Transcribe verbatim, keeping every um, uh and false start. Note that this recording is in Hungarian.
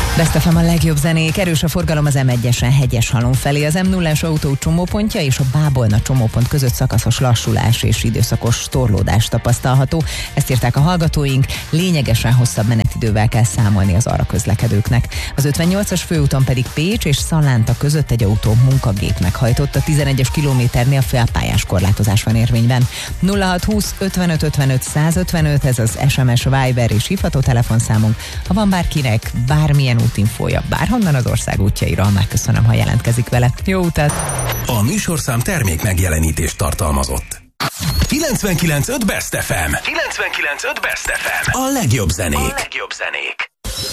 Best ef em a legjobb zenék, erős a forgalom az em egyesen Hegyeshalom felé, az em nullás autó csomópontja és a Bábolna csomópont között szakaszos lassulás és időszakos torlódás tapasztalható. Ezt írták a hallgatóink, lényegesen hosszabb menetidővel kell számolni az arra közlekedőknek. Az ötvennyolcas főúton pedig Pécs és Szalánta között egy autó munkagépnek hajtott, a tizenegyes kilométernél félpályás korlátozás van érvényben. nulla hat húsz ötvenöt ötvenöt százötvenöt, ez az es em es, Viber és hívható telefonszámunk. Ha van bárkinek bármilyen útinfója bárhonnan az ország útjairól, megköszönöm, ha jelentkezik vele. Jó utat! A műsorszám termék megjelenítést tartalmazott. kilencvenkilenc pont öt Best ef em. kilencvenkilenc pont öt Best ef em. A legjobb zenék. A legjobb zenék.